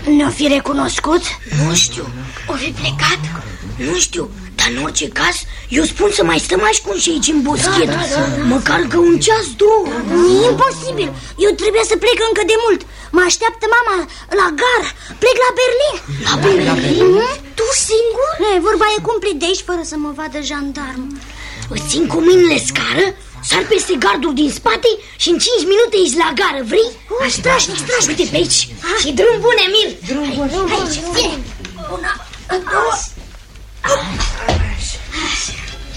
Ne-o fi recunoscut? Nu știu. O fi plecat? Nu știu. Dar în orice caz, eu spun să mai stăm ascunși aici în boschet. Măcar că un ceas, două. E imposibil. Eu trebuie să plec încă de mult. Mă așteaptă mama la gară. Plec la Berlin. La Berlin? Tu singur? Vorba e cumplit de aici fără să mă vadă jandarm. Îți țin cu mâinile scară, sar peste gardul din spate și în 5 minute ești la gară, vrei? Strașnic. Uite pe aici. Și drum bun, Emil. Drum bun. Aici, vine. Una, două.